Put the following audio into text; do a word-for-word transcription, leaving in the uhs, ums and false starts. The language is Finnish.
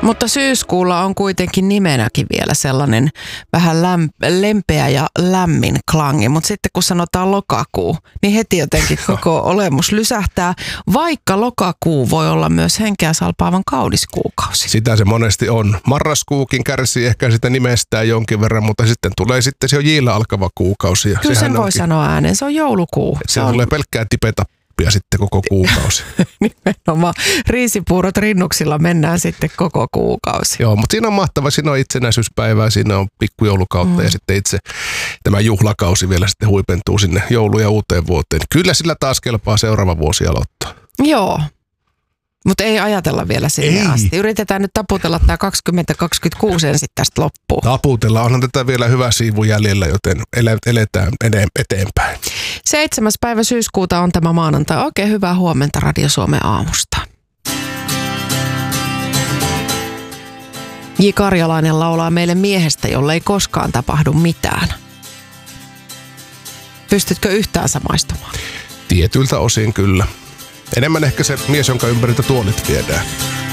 Mutta syyskuulla on kuitenkin nimenäkin vielä sellainen vähän lämp- lempeä ja lämmin klangi. Mutta sitten kun sanotaan lokakuu, niin heti jotenkin koko olemus lysähtää. Vaikka lokakuu voi olla myös henkeä salpaavan kaunis kuukausi. Sitä se monesti on. Marraskuukin kärsii ehkä sitä nimestään jonkin verran, mutta sitten tulee sitten se jo jiillä alkava kuukausi. Kyllä sen voi onkin sanoa ääneen. Se on joulukuu. Se, se on tulee pelkkää tipetappia sitten koko kuukausi. Nimenomaan. Riisipuurot rinnuksilla mennään sitten koko kuukausi. Joo, mutta siinä on mahtava. Siinä on itsenäisyyspäivää, siinä on pikkujoulukautta mm. ja sitten itse tämä juhlakausi vielä sitten huipentuu sinne joulu- ja uuteen vuoteen. Kyllä sillä taas kelpaa seuraava vuosi aloittaa. Joo. Mutta ei ajatella vielä sinne ei. asti. Yritetään nyt taputella tämä kaksikymmentä kaksikymmentäkuusi ensin tästä loppuun. Taputella. Onhan tätä vielä hyvä siivu jäljellä, joten eletään eteenpäin. seitsemäs päivä syyskuuta on tämä maanantai. Oikein hyvää huomenta Radio Suomen aamusta. J. Karjalainen laulaa meille miehestä, jolle ei koskaan tapahdu mitään. Pystytkö yhtään samaistumaan? Tietyiltä osin kyllä. Enemmän ehkä se mies, jonka ympäriltä tuolit viedään.